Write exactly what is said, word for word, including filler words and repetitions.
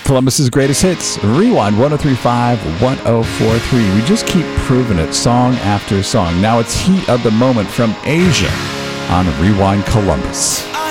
Columbus's greatest hits. Rewind one oh three point five, one oh four point three. We just keep proving it song after song. Now it's Heat of the Moment from Asia on Rewind Columbus.